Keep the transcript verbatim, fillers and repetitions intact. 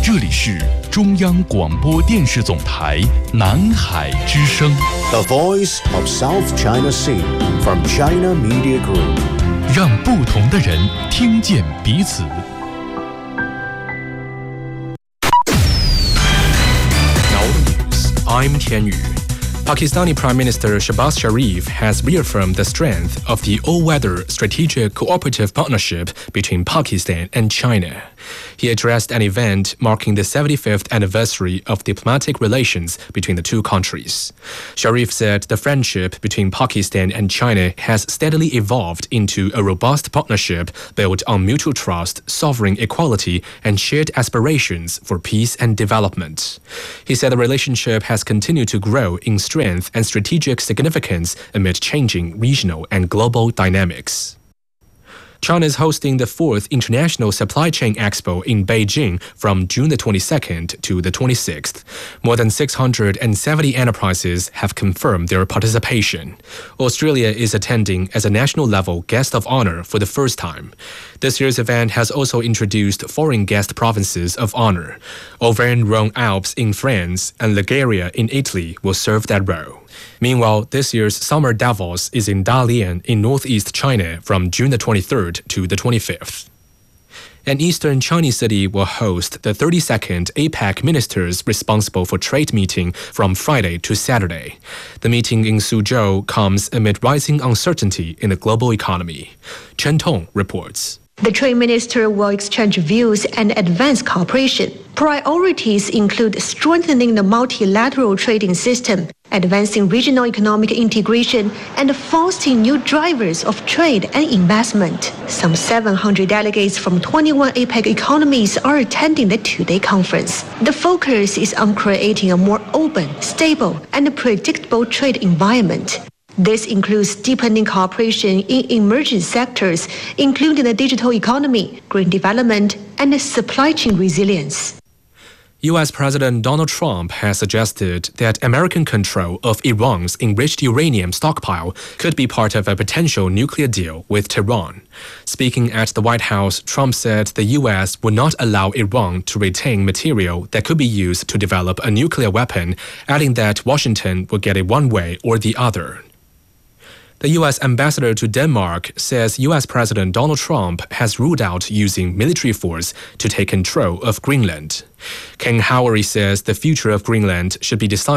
这里是中央广播电视总台南海之声 The Voice of South China Sea from China Media Group， 让不同的人听见彼此。 Now the news. I'm Tian Yu. Pakistani Prime Minister Shehbaz Sharif has reaffirmed the strength of the all-weather strategic cooperative partnership between Pakistan and China. He addressed an event marking the seventy-fifth anniversary of diplomatic relations between the two countries. Sharif said the friendship between Pakistan and China has steadily evolved into a robust partnership built on mutual trust, sovereign equality, and shared aspirations for peace and development. He said the relationship has continued to grow in strength and strategic significance amid changing regional and global dynamics. China is hosting the fourth International Supply Chain Expo in Beijing from June the twenty-second to the twenty-sixth. More than six hundred seventy enterprises have confirmed their participation. Australia is attending as a national-level guest of honor for the first time. This year's event has also introduced foreign guest provinces of honor. Auvergne-Rhône-Alpes in France and Liguria in Italy will serve that role. Meanwhile, this year's Summer Davos is in Dalian in northeast China from June the twenty-third to the twenty-fifth. An eastern Chinese city will host the thirty-second APEC ministers responsible for trade meeting from Friday to Saturday. The meeting in Suzhou comes amid rising uncertainty in the global economy. Chen Tong reports. The trade minister will exchange views and advance cooperation. Priorities include strengthening the multilateral trading system, advancing regional economic integration, and fostering new drivers of trade and investment. Some seven hundred delegates from twenty-one APEC economies are attending the two-day conference. The focus is on creating a more open, stable, and predictable trade environment. This includes deepening cooperation in emerging sectors, including the digital economy, green development, and supply chain resilience. U S President Donald Trump has suggested that American control of Iran's enriched uranium stockpile could be part of a potential nuclear deal with Tehran. Speaking at the White House, Trump said the U S would not allow Iran to retain material that could be used to develop a nuclear weapon, adding that Washington would get it one way or the other. The U S ambassador to Denmark says U S President Donald Trump has ruled out using military force to take control of Greenland. Ken Howery says the future of Greenland should be decided